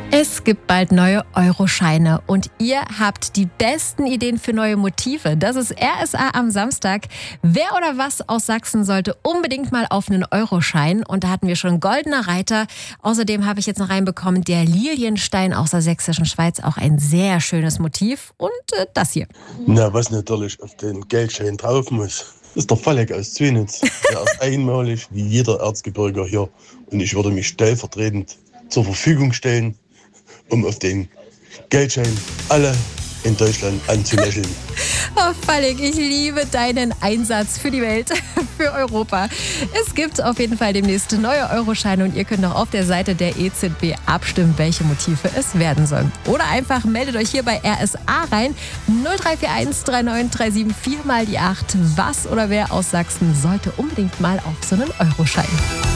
Es gibt bald neue Euroscheine und ihr habt die besten Ideen für neue Motive. Das ist RSA am Samstag. Wer oder was aus Sachsen sollte unbedingt mal auf einen Euroschein? Und da hatten wir schon Goldener Reiter. Außerdem habe ich jetzt noch reinbekommen, der Lilienstein aus der sächsischen Schweiz. Auch ein sehr schönes Motiv. Und das hier. Na, was natürlich auf den Geldschein drauf muss, ist der Falleck aus Zwienitz. Der ist einmalig wie jeder Erzgebirger hier. Und ich würde mich stellvertretend zur Verfügung stellen, um auf den Geldschein alle in Deutschland anzulächeln. Oh, Falleck, ich liebe deinen Einsatz für die Welt, für Europa. Es gibt auf jeden Fall demnächst neue Euroscheine und ihr könnt auch auf der Seite der EZB abstimmen, welche Motive es werden sollen. Oder einfach meldet euch hier bei RSA rein. 0341 3937 4 mal die 8. Was oder wer aus Sachsen sollte unbedingt mal auf so einen Euroschein?